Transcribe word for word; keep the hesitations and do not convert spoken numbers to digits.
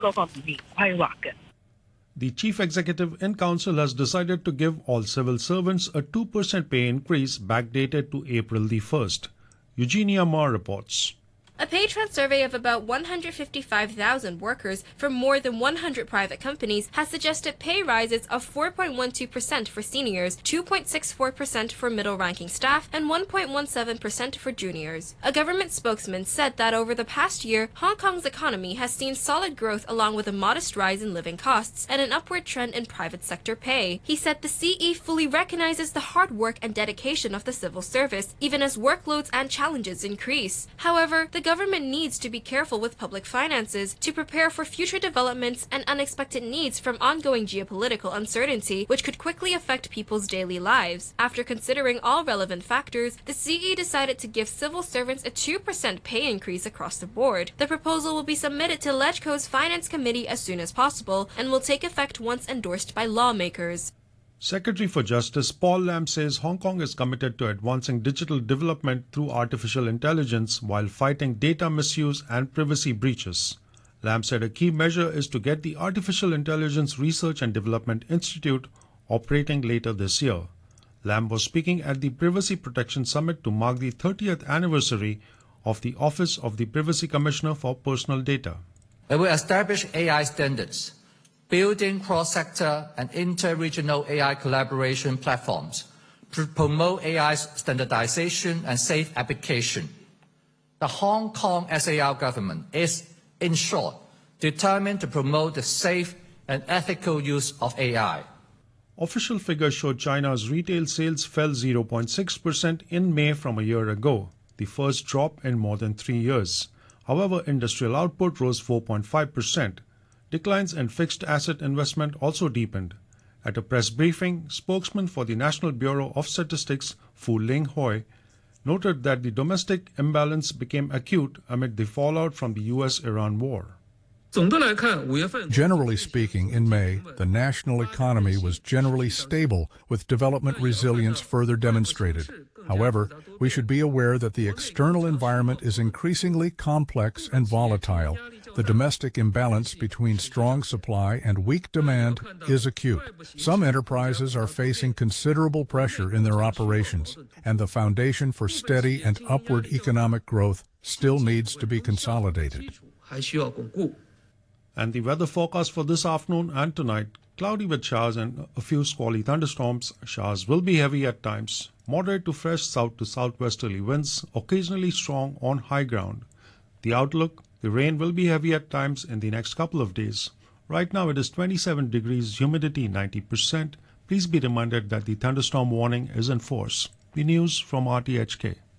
The Chief Executive in Council has decided to give all civil servants a two percent pay increase backdated to April the first. Eugenia Ma reports. A Paytrend survey of about one hundred fifty-five thousand workers from more than one hundred private companies has suggested pay rises of four point one two percent for seniors, two point six four percent for middle-ranking staff, and one point one seven percent for juniors. A government spokesman said that over the past year, Hong Kong's economy has seen solid growth along with a modest rise in living costs and an upward trend in private sector pay. He said the C E fully recognizes the hard work and dedication of the civil service, even as workloads and challenges increase. However, the The government needs to be careful with public finances to prepare for future developments and unexpected needs from ongoing geopolitical uncertainty, which could quickly affect people's daily lives. After considering all relevant factors, the C E decided to give civil servants a two percent pay increase across the board. The proposal will be submitted to LegCo's Finance Committee as soon as possible and will take effect once endorsed by lawmakers. Secretary for Justice Paul Lam says Hong Kong is committed to advancing digital development through artificial intelligence while fighting data misuse and privacy breaches. Lam said a key measure is to get the Artificial Intelligence Research and Development Institute operating later this year. Lam was speaking at the Privacy Protection Summit to mark the thirtieth anniversary of the Office of the Privacy Commissioner for Personal Data. It will establish A I standards, building cross-sector and inter-regional A I collaboration platforms to promote A I's standardization and safe application. The Hong Kong S A R government is, in short, determined to promote the safe and ethical use of A I. Official figures show China's retail sales fell zero point six percent in May from a year ago, the first drop in more than three years. However, industrial output rose four point five percent. Declines in fixed asset investment also deepened. At a press briefing, spokesman for the National Bureau of Statistics, Fu Ling Hoi, noted that the domestic imbalance became acute amid the fallout from the U S Iran war. Generally speaking, in May, the national economy was generally stable, with development resilience further demonstrated. However, we should be aware that the external environment is increasingly complex and volatile. The domestic imbalance between strong supply and weak demand is acute. Some enterprises are facing considerable pressure in their operations, and the foundation for steady and upward economic growth still needs to be consolidated. And the weather forecast for this afternoon and tonight: cloudy with showers and a few squally thunderstorms. Showers will be heavy at times. Moderate to fresh south to southwesterly winds, occasionally strong on high ground. The outlook: the rain will be heavy at times in the next couple of days. Right now it is twenty-seven degrees, humidity ninety percent. Please be reminded that the thunderstorm warning is in force. The news from R T H K.